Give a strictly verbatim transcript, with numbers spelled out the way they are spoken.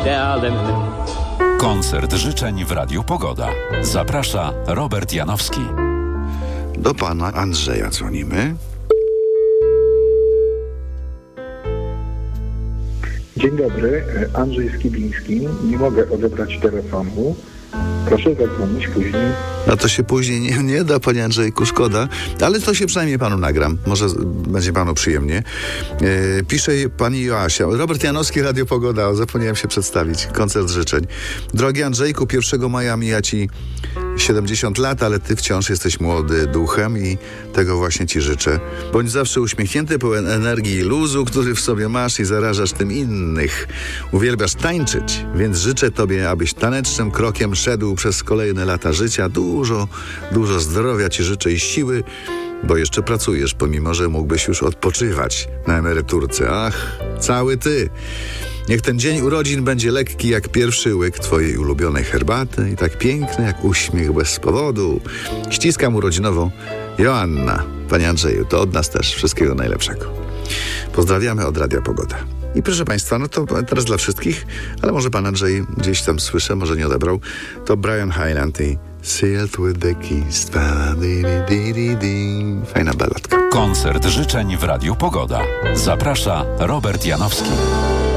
Koncert życzeń w Radiu Pogoda. Zaprasza Robert Janowski. Do pana Andrzeja dzwonimy. Dzień dobry, Andrzej Skibiński. Nie mogę odebrać telefonu. Proszę zadzwonić później. No to się później nie, nie da, panie Andrzejku, szkoda. Ale to się przynajmniej panu nagram. Może z- będzie panu przyjemnie. E, pisze pani Joasia. Robert Janowski, Radio Pogoda. O, zapomniałem się przedstawić. Koncert życzeń. Drogi Andrzejku, pierwszego maja mija ci siedemdziesiąt lat, ale ty wciąż jesteś młody duchem i tego właśnie ci życzę. Bądź zawsze uśmiechnięty, pełen energii i luzu, który w sobie masz i zarażasz tym innych. Uwielbiasz tańczyć, więc życzę tobie, abyś tanecznym krokiem szedł przez kolejne lata życia. Dużo, dużo zdrowia ci życzę i siły, bo jeszcze pracujesz, pomimo że mógłbyś już odpoczywać na emeryturce. Ach, cały ty. Niech ten dzień urodzin będzie lekki jak pierwszy łyk twojej ulubionej herbaty i tak piękny jak uśmiech bez powodu. Ściskam urodzinową Joanna. Panie Andrzeju, to od nas też wszystkiego najlepszego. Pozdrawiamy od Radia Pogoda. I proszę państwa, no to teraz dla wszystkich, ale może pan Andrzej gdzieś tam słyszę, może nie odebrał, to Brian Hyland i Sealed with the Keys. Fajna balladka. Koncert życzeń w Radiu Pogoda. Zaprasza Robert Janowski.